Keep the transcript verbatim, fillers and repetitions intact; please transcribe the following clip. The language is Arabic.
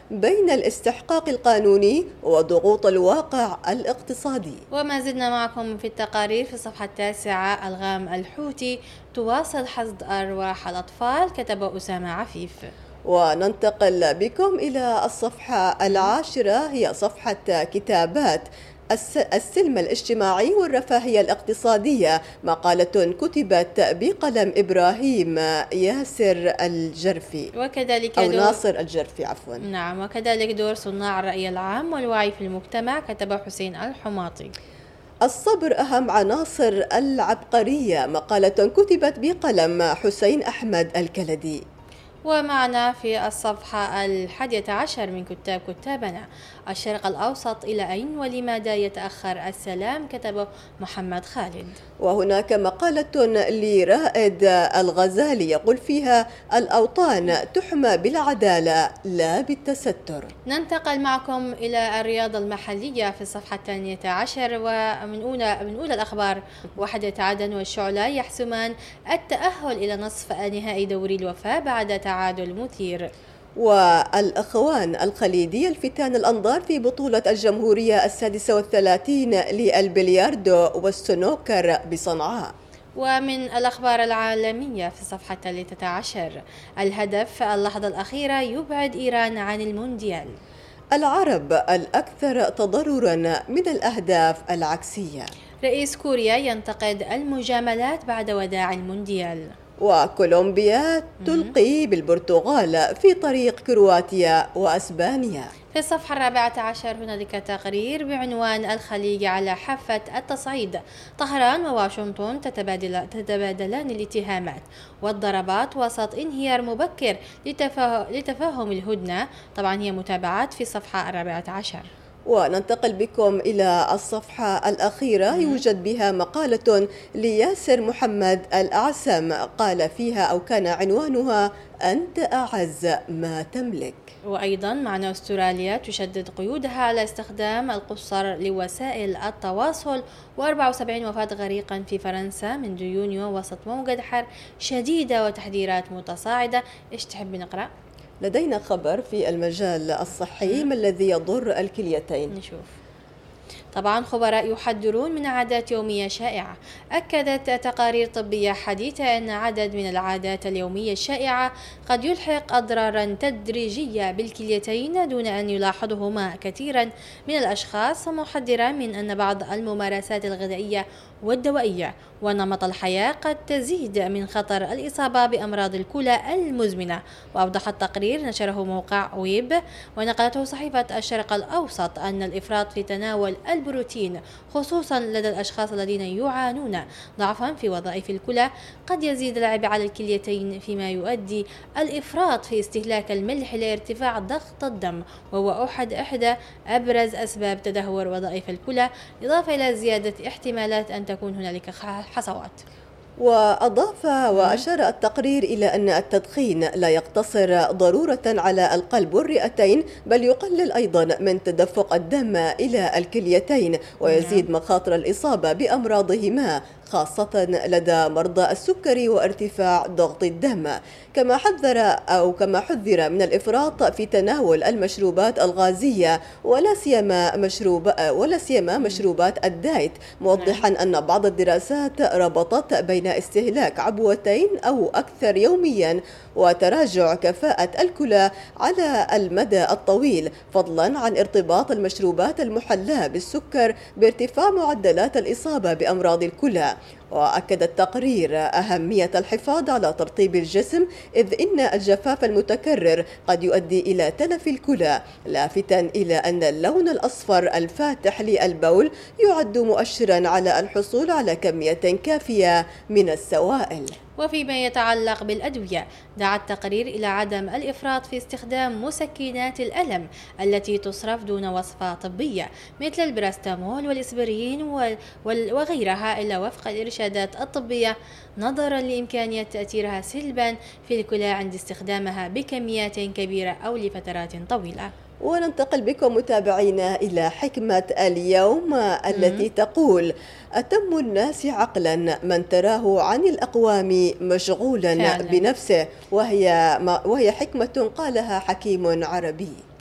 بين الاستحقاق القانوني وضغوط الواقع الاقتصادي. وما زلنا معكم في التقارير في الصفحة التاسعة. ألغام الحوثي تواصل حصد أرواح الأطفال، كتب أسامة عفيف. وننتقل بكم إلى الصفحة العاشرة، هي صفحة كتابات السلم الاجتماعي والرفاهية الاقتصادية، مقالة كتبت بقلم إبراهيم ياسر الجرفي وكذلك أو ناصر الجرفي عفوا. نعم، وكذلك دور صناع الرأي العام والوعي في المجتمع، كتب حسين الحماطي. الصبر أهم عناصر العبقرية، مقالة كتبت بقلم حسين أحمد الكلدي. ومعنا في الصفحة الحادية عشر من كتاب كتابنا، الشرق الأوسط إلى أين ولماذا يتأخر السلام، كتبه محمد خالد. وهناك مقالة لرائد الغزالي يقول فيها: الأوطان تحمى بالعدالة لا بالتستر. ننتقل معكم إلى الرياضة المحلية في الصفحة الثانية عشر، ومن أولى من أولى الأخبار: وحدة عدن والشعلة يحسمان التأهل إلى نصف نهائي دوري الوفاء بعد تعادل مثير. والأخوان الخليدي الفتان الأنظار في بطولة الجمهورية السادسة والثلاثين للبلياردو والسنوكر بصنعاء. ومن الأخبار العالمية في الصفحة الثالثة عشر: الهدف اللحظة الأخيرة يبعد إيران عن المونديال. العرب الأكثر تضررا من الأهداف العكسية. رئيس كوريا ينتقد المجاملات بعد وداع المونديال. وكولومبيا تلقي بالبرتغال في طريق كرواتيا وأسبانيا. في الصفحة الرابعة عشر هنالك تقرير بعنوان: الخليج على حافة التصعيد، طهران وواشنطن تتبادل تتبادلان الاتهامات والضربات وسط انهيار مبكر لتفاهم الهدنة. طبعا هي متابعات في الصفحة الرابعة عشر. وننتقل بكم إلى الصفحة الأخيرة، يوجد بها مقالة لياسر محمد الأعسم، قال فيها أو كان عنوانها: أنت أعز ما تملك. وأيضا معنا أستراليا تشدد قيودها على استخدام القصر لوسائل التواصل، وأربعة وسبعين وفاة غريقا في فرنسا منذ يونيو وسط موجة حر شديدة وتحذيرات متصاعدة. إيش تحب نقرأ؟ لدينا خبر في المجال الصحي: ما الذي يضر الكليتين؟ نشوف. طبعا خبراء يحذرون من عادات يومية شائعة. أكدت تقارير طبية حديثة أن عدد من العادات اليومية الشائعة قد يلحق أضرارا تدريجية بالكليتين دون أن يلاحظهما كثيرا من الأشخاص، محذرا من أن بعض الممارسات الغذائية والدوائية ونمط الحياة قد تزيد من خطر الإصابة بأمراض الكلى المزمنة. وأوضح التقرير نشره موقع ويب ونقلته صحيفة الشرق الأوسط أن الإفراط في تناول البروتين خصوصا لدى الأشخاص الذين يعانون ضعفا في وظائف الكلى قد يزيد العبء على الكليتين، فيما يؤدي الإفراط في استهلاك الملح لارتفاع ضغط الدم، وهو أحد إحدى أبرز أسباب تدهور وظائف الكلى، إضافة إلى زيادة احتمالات أن تكون هنالك حصوات. وأضاف وأشار التقرير إلى أن التدخين لا يقتصر ضرورة على القلب والرئتين، بل يقلل أيضا من تدفق الدم إلى الكليتين ويزيد مخاطر الإصابة بأمراضهما، خاصة لدى مرضى السكري وارتفاع ضغط الدم. كما حذر أو كما حذر من الإفراط في تناول المشروبات الغازية ولا سيما مشروب ولا سيما مشروبات الدايت، موضحا أن بعض الدراسات ربطت بين استهلاك عبوتين أو أكثر يوميا وتراجع كفاءة الكلى على المدى الطويل، فضلا عن ارتباط المشروبات المحلاة بالسكر بارتفاع معدلات الإصابة بأمراض الكلى. وأكد التقرير أهمية الحفاظ على ترطيب الجسم، إذ إن الجفاف المتكرر قد يؤدي إلى تلف الكلى، لافتا إلى أن اللون الأصفر الفاتح للبول يعد مؤشرا على الحصول على كمية كافية من السوائل. وفيما يتعلق بالأدوية، دعا التقرير إلى عدم الإفراط في استخدام مسكنات الألم التي تصرف دون وصفة طبية مثل البراستامول والإسبرين وغيرها إلا وفق الإرشادات الطبية، نظرا لإمكانية تأثيرها سلبا في الكلى عند استخدامها بكميات كبيرة أو لفترات طويلة. وننتقل بكم متابعينا إلى حكمة اليوم التي تقول: أتم الناس عقلا من تراه عن الأقوام مشغولا فعلا بنفسه، وهي, وهي حكمة قالها حكيم عربي.